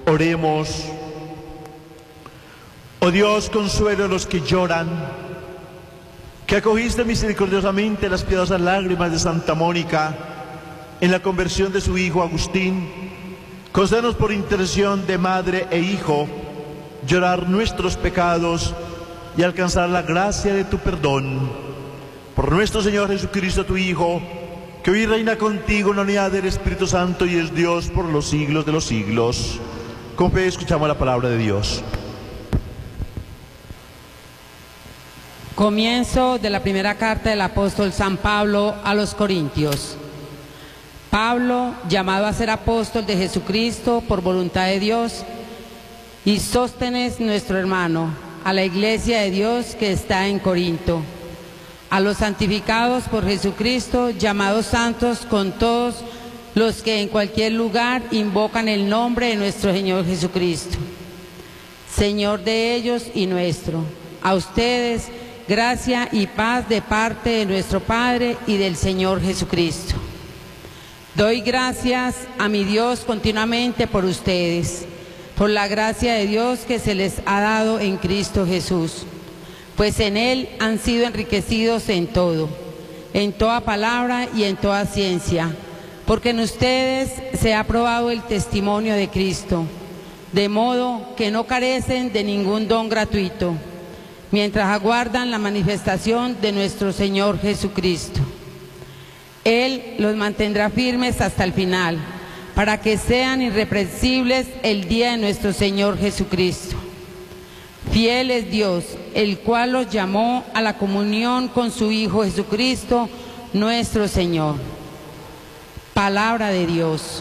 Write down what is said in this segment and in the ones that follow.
Oremos. Oh Dios, consuelo a los que lloran, que acogiste misericordiosamente las piadosas lágrimas de Santa Mónica en la conversión de su hijo Agustín, concédenos por intercesión de madre e hijo llorar nuestros pecados y alcanzar la gracia de tu perdón. Por nuestro Señor Jesucristo, tu Hijo, que hoy reina contigo en la unidad del Espíritu Santo y es Dios por los siglos de los siglos. Con fe escuchamos la palabra de Dios. Comienzo de la primera carta del apóstol San Pablo a los Corintios. Pablo, llamado a ser apóstol de Jesucristo por voluntad de Dios, y Sóstenes, nuestro hermano, a la iglesia de Dios que está en Corinto, a los santificados por Jesucristo, llamados santos con todos los que en cualquier lugar invocan el nombre de nuestro Señor Jesucristo, Señor de ellos y nuestro. A ustedes, gracia y paz de parte de nuestro Padre y del Señor Jesucristo. Doy gracias a mi Dios continuamente por ustedes, por la gracia de Dios que se les ha dado en Cristo Jesús, pues en Él han sido enriquecidos en todo, en toda palabra y en toda ciencia, porque en ustedes se ha probado el testimonio de Cristo, de modo que no carecen de ningún don gratuito, mientras aguardan la manifestación de nuestro Señor Jesucristo. Él los mantendrá firmes hasta el final, para que sean irreprensibles el día de nuestro Señor Jesucristo. Fiel es Dios, el cual los llamó a la comunión con su Hijo Jesucristo, nuestro Señor. Palabra de Dios.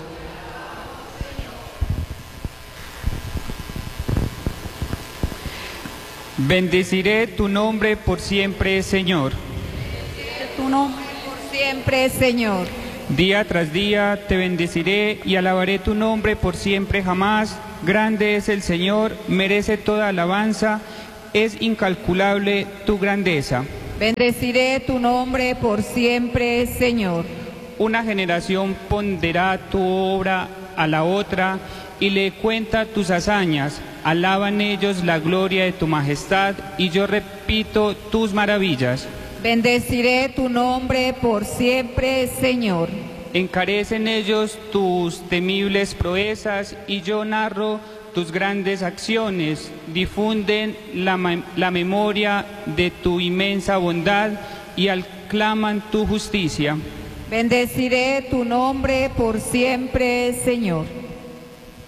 Bendeciré tu nombre por siempre, Señor. Bendeciré tu nombre por siempre, Señor. Día tras día te bendeciré y alabaré tu nombre por siempre jamás. Grande es el Señor, merece toda alabanza, es incalculable tu grandeza. Bendeciré tu nombre por siempre, Señor. Una generación ponderará tu obra a la otra y le cuenta tus hazañas. Alaban ellos la gloria de tu majestad y yo repito tus maravillas. Bendeciré tu nombre por siempre, Señor. Encarecen ellos tus temibles proezas y yo narro tus grandes acciones. Difunden la memoria de tu inmensa bondad y aclaman tu justicia. Bendeciré tu nombre por siempre, Señor.